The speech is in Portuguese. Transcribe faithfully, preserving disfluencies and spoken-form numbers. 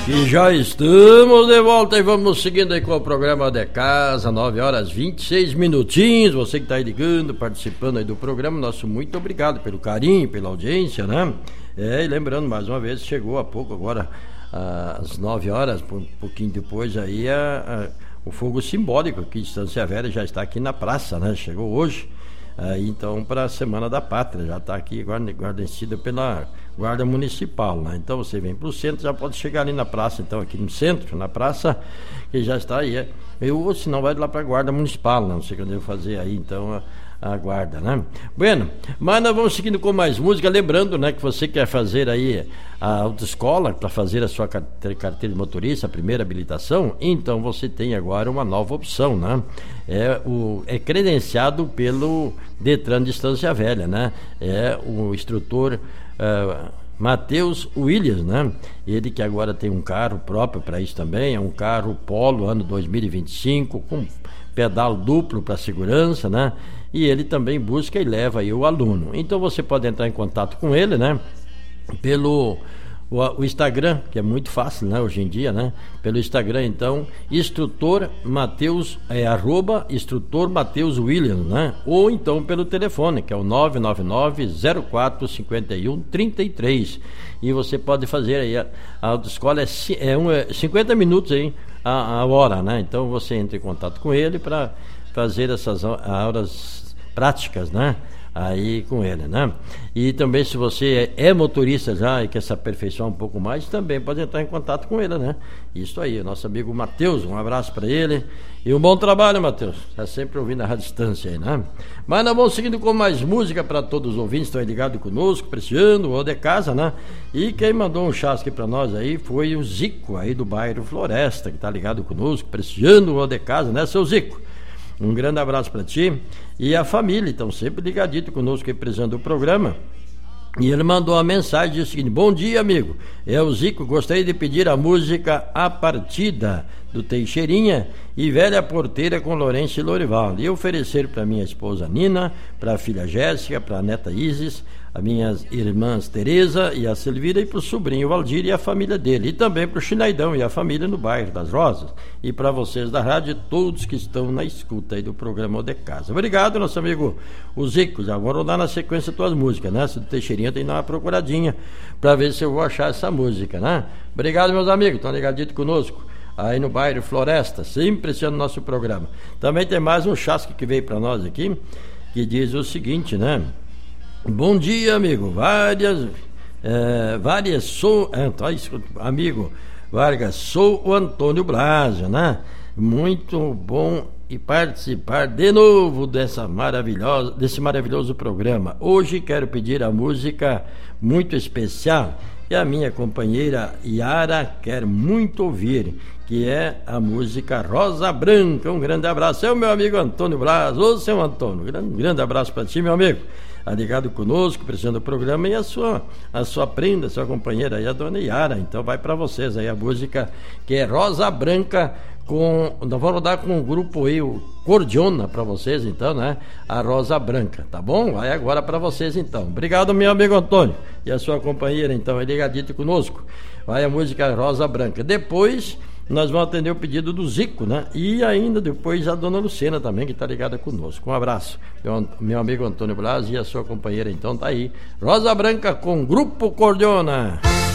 E já estamos de volta e vamos seguindo aí com o programa de casa, nove horas e vinte e seis minutinhos. Você que está aí ligando, participando aí do programa, nosso muito obrigado pelo carinho, pela audiência, né? É, e lembrando, mais uma vez, chegou há pouco agora, às nove horas, um pouquinho depois aí, a, a, o fogo simbólico aqui de Estância Velha já está aqui na praça, né? Chegou hoje, aí então para a Semana da Pátria, já está aqui guarnecida pela Guarda Municipal, né? Então você vem para o centro, já pode chegar ali na praça, então aqui no centro, na praça, que já está aí. Eu, ou se não, vai lá para a Guarda Municipal, não sei o que eu devo fazer aí, então a, a guarda, né? Bueno, mas nós vamos seguindo com mais música, lembrando, né, que você quer fazer aí a autoescola para fazer a sua carteira de motorista, a primeira habilitação, então você tem agora uma nova opção, né? É, o, é credenciado pelo Detran de Estância Velha, né? É o instrutor Uh, Matheus Williams, né? Ele que agora tem um carro próprio para isso também, é um carro Polo ano dois mil e vinte e cinco com pedal duplo para segurança, né? E ele também busca e leva aí o aluno. Então você pode entrar em contato com ele, né? Pelo o, o Instagram, que é muito fácil, né? Hoje em dia, né? Pelo Instagram, então, instrutor Matheus, é arroba instrutor Matheus Williams, né? Ou então pelo telefone, que é o nove nove nove, zero quatro cinco um, três três. E você pode fazer aí, a, a autoescola é, é, um, é cinquenta minutos aí a, a hora, né? Então você entra em contato com ele para fazer essas aulas práticas, né? Aí com ele, né? E também, se você é motorista já e quer se aperfeiçoar um pouco mais, também pode entrar em contato com ele, né? Isso aí, nosso amigo Matheus, um abraço para ele e um bom trabalho, Matheus. Está sempre ouvindo a rádio distância aí, né? Mas nós vamos seguindo com mais música para todos os ouvintes que estão ligados conosco, prestigiando o de casa, né? E quem mandou um chasque para nós aí foi o Zico, aí do bairro Floresta, que está ligado conosco, prestigiando o de casa, né, seu Zico? Um grande abraço para ti e a família, então sempre ligadito conosco aí presente o programa. E ele mandou uma mensagem, disse o seguinte: bom dia, amigo, é o Zico, gostaria de pedir a música A Partida do Teixeirinha e Velha Porteira com Lourenço e Lorival, e oferecer para minha esposa Nina, para a filha Jéssica, para a neta Isis, as minhas irmãs Tereza e a Silvira, e para o sobrinho Valdir e a família dele, e também para o Chinaidão e a família no bairro das Rosas, e para vocês da rádio, todos que estão na escuta aí do programa de casa. Obrigado, nosso amigo o Zico. Já vou rodar na sequência tuas músicas, né? Se do Teixeirinha tem que dar uma procuradinha para ver se eu vou achar essa música, né? Obrigado, meus amigos, estão ligadinhos conosco aí no bairro Floresta, sempre sendo nosso programa. Também tem mais um chasque que veio para nós aqui, que diz o seguinte, né? Bom dia, amigo. Várias, é, várias sou, é, tá, amigo Vargas, sou o Antônio Blasio, né? Muito bom e participar de novo dessa maravilhosa, desse maravilhoso programa. Hoje quero pedir a música muito especial que a minha companheira Yara quer muito ouvir, que é a música Rosa Branca. Um grande abraço, é o meu amigo Antônio Blasio. Ô, seu Antônio, um grande abraço para ti, meu amigo. Tá ligado conosco, prestando o programa, e a sua, a sua prenda, a sua companheira aí, a dona Yara. Então vai para vocês aí a música que é Rosa Branca, com, nós vamos rodar com o grupo aí, o Cordiona, para vocês então, né? A Rosa Branca, tá bom? Vai agora para vocês então. Obrigado, meu amigo Antônio, e a sua companheira então, aí ligadito conosco. Vai a música Rosa Branca. Depois nós vamos atender o pedido do Zico, né? E ainda depois a dona Lucena também, que está ligada conosco. Um abraço, meu, meu amigo Antônio Blasio e a sua companheira, então, tá aí. Rosa Branca com Grupo Cordiona.